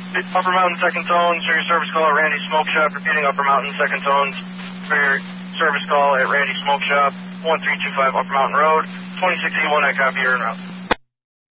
Upper Mountain second tones for your service call at Randy Smoke Shop. Repeating Upper Mountain second tones for your service call at Randy Smoke Shop, 1325 Upper Mountain Road, 2681. I copy your route.